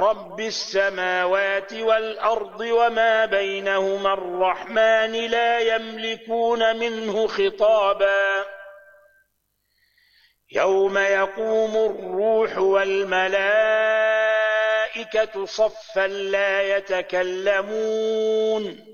رب السماوات والأرض وما بينهما الرحمن لا يملكون منه خطابا يوم يقوم الروح والملائكة صفا لا يتكلمون